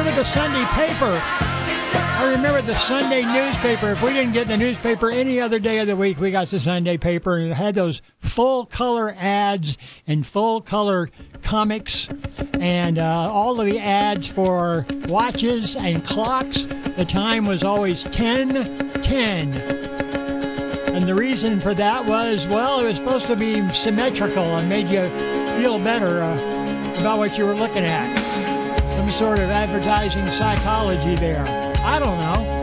remember the Sunday paper. I remember the Sunday newspaper. If we didn't get the newspaper any other day of the week, we got the Sunday paper, and it had those full-color ads and full-color comics, and all of the ads for watches and clocks. The time was always 10:10. And the reason for that was, well, it was supposed to be symmetrical and made you feel better about what you were looking at. Some sort of advertising psychology there. I don't know.